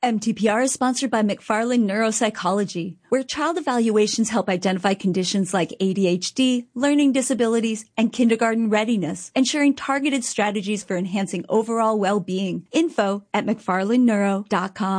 MTPR is sponsored by McFarland Neuropsychology, where child evaluations help identify conditions like ADHD, learning disabilities, and kindergarten readiness, ensuring targeted strategies for enhancing overall well-being. Info at mcfarlandneuro.com.